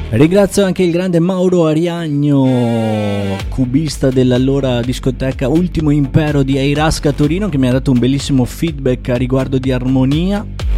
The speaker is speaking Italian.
Ringrazio anche il grande Mauro Ariagno, cubista dell'allora discoteca Ultimo Impero di Eirasca Torino, che mi ha dato un bellissimo feedback a riguardo di Armonia.